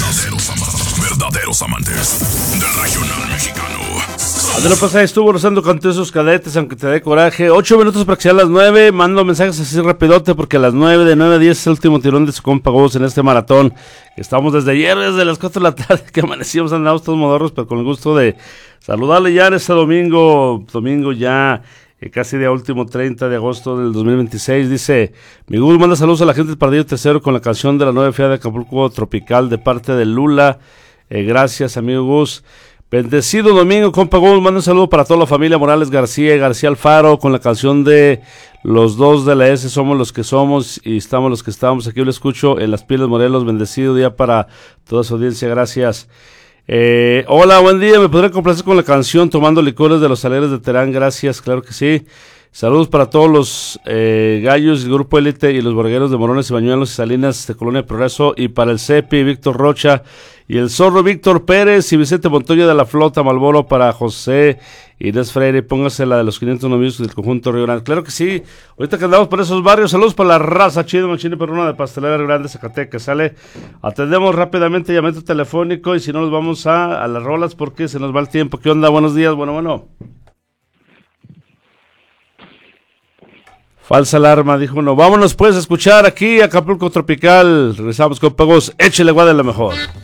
Verdaderos amantes del regional mexicano. Adela pues ahí estuvo Rosendo cantó esos cadetes, aunque te dé coraje. 8 minutos para que sean las 9. Mando mensajes así rapidote porque a las 9, de 9 a 10 es el último tirón de su compa Gus en este maratón. Estamos desde ayer, desde las 4 de la tarde que amanecimos, andamos todos modorros, pero con el gusto de saludarle ya en este domingo ya casi día último 30 de agosto del 2026. Dice, mi Gus manda saludos a la gente del Pardillo Tercero con la canción de la nueva fea de Acapulco Tropical de parte de Lula. Gracias, amigo Gus. Bendecido domingo, compa Gus. Manda un saludo para toda la familia Morales García y García Alfaro con la canción de los dos de la S, somos los que somos y estamos los que estamos. Aquí yo lo escucho en Las Pilas Morelos. Bendecido día para toda su audiencia. Gracias. Hola, buen día. ¿Me podría complacer con la canción Tomando Licores de los Alegres de Terán? Gracias, claro que sí. Saludos para todos los gallos, el Grupo Élite y los borregueros de Morones y Bañuelos y Salinas de Colonia Progreso, y para el Cepi, Víctor Rocha y el Zorro Víctor Pérez y Vicente Montoya de la Flota Malboro, para José Inés Freire. Póngase la de los 500 novios del conjunto Río Grande. Claro que sí. Ahorita que andamos por esos barrios, saludos para la raza Chido Machine Perruna de Pastelera Río Grande, Zacatecas. Sale, atendemos rápidamente llamamiento telefónico y si no nos vamos a las rolas porque se nos va el tiempo. ¿Qué onda? Buenos días. Bueno. Falsa alarma, dijo uno. Vámonos pues a escuchar aquí Acapulco Tropical. Regresamos con Pagos. Échele guada de la mejor.